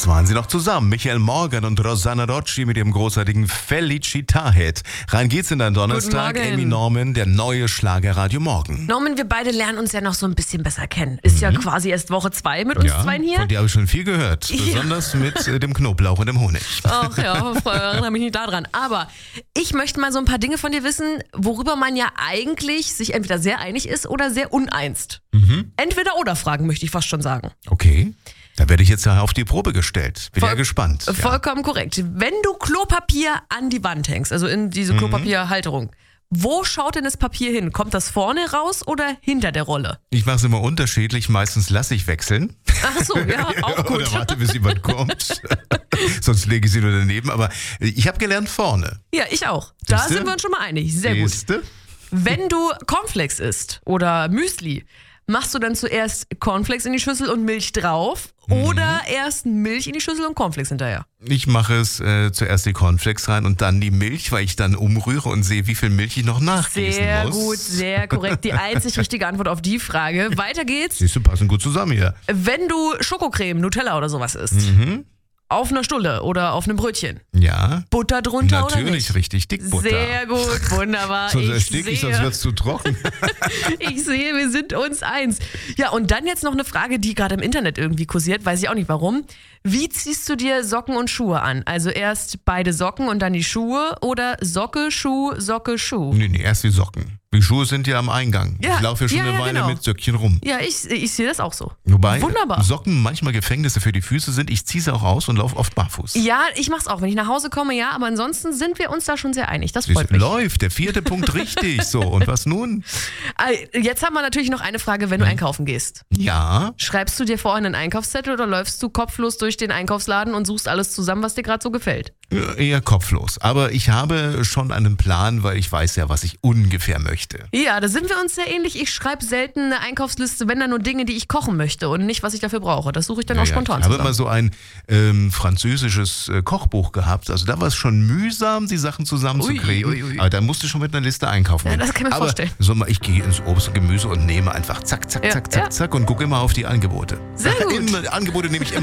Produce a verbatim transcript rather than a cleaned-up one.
Das waren sie noch zusammen. Michael Morgan und Rosanna Rocci mit ihrem großartigen Felicita-Hit. Rein geht's in deinen Donnerstag. Amy Norman, der neue Schlager Radio Morgen. Norman, wir beide lernen uns ja noch so ein bisschen besser kennen. Ist mhm. ja quasi erst Woche zwei mit uns ja, zweien hier. Von dir habe ich schon viel gehört. Ja. Besonders mit äh, dem Knoblauch und dem Honig. Ach ja, ich erinnere mich nicht daran. Aber ich möchte mal so ein paar Dinge von dir wissen, worüber man ja eigentlich sich entweder sehr einig ist oder sehr uneinst. Mhm. Entweder oder Fragen, möchte ich fast schon sagen. Okay. Da werde ich jetzt ja auf die Probe gestellt. Bin Voll, ja gespannt. Vollkommen ja. korrekt. Wenn du Klopapier an die Wand hängst, also in diese Klopapierhalterung, wo schaut denn das Papier hin? Kommt das vorne raus oder hinter der Rolle? Ich mache es immer unterschiedlich. Meistens lasse ich wechseln. Ach so, ja, auch gut. Oder warte, bis jemand kommt. Sonst lege ich sie nur daneben. Aber ich habe gelernt vorne. Ja, ich auch. Da Siehste? sind wir uns schon mal einig. Sehr Siehste? gut. Wenn du Cornflakes isst oder Müsli, machst du dann zuerst Cornflakes in die Schüssel und Milch drauf oder mhm. erst Milch in die Schüssel und Cornflakes hinterher? Ich mache es äh, zuerst die Cornflakes rein und dann die Milch, weil ich dann umrühre und sehe, wie viel Milch ich noch nachgießen sehr muss. Sehr gut, sehr korrekt. Die einzig richtige Antwort auf die Frage. Weiter geht's. Siehst du, passen gut zusammen hier. Wenn du Schokocreme, Nutella oder sowas isst, Mhm. auf einer Stulle oder auf einem Brötchen. Ja. Butter drunter Natürlich, oder nicht? richtig dick Butter. Sehr gut, wunderbar. Sonst ich ersticke ich, sehe, sonst wird's zu trocken. ich sehe, wir sind uns eins. Ja, und dann jetzt noch eine Frage, die gerade im Internet irgendwie kursiert, weiß ich auch nicht warum. Wie ziehst du dir Socken und Schuhe an? Also erst beide Socken und dann die Schuhe oder Socke, Schuh, Socke, Schuh? Nee, nee, erst die Socken. Die Schuhe sind ja am Eingang. Ja, ich laufe ja schon ja, eine ja, Weile genau. mit Söckchen rum. Ja, ich, ich sehe das auch so. Wobei Wunderbar. Socken manchmal Gefängnisse für die Füße sind. Ich ziehe sie auch aus und laufe oft barfuß. Ja, ich mach's auch, wenn ich nach Hause komme, ja, aber ansonsten sind wir uns da schon sehr einig. Das Es freut mich. läuft, der vierte Punkt richtig. So, und was nun? Jetzt haben wir natürlich noch eine Frage, wenn du einkaufen gehst. Ja. Schreibst du dir vorher einen Einkaufszettel oder läufst du kopflos durch den Einkaufsladen und suchst alles zusammen, was dir gerade so gefällt? Eher kopflos. Aber ich habe schon einen Plan, weil ich weiß ja, was ich ungefähr möchte. Ja, da sind wir uns sehr ähnlich. Ich schreibe selten eine Einkaufsliste, wenn da nur Dinge, die ich kochen möchte und nicht, was ich dafür brauche. Das suche ich dann Ja, auch ja, spontan ich habe zusammen. immer so ein ähm, französisches äh, Kochbuch gehabt. Also da war es schon mühsam, die Sachen zusammenzukriegen. Ui, ui, ui. Aber da musste ich schon mit einer Liste einkaufen. Ja, das kann ich mir Aber vorstellen. So mal, ich gehe ins Obst und Gemüse und nehme einfach zack, zack, Ja, zack, zack, ja. zack und gucke immer auf die Angebote. Sehr gut. Immer, Angebote nehme ich immer.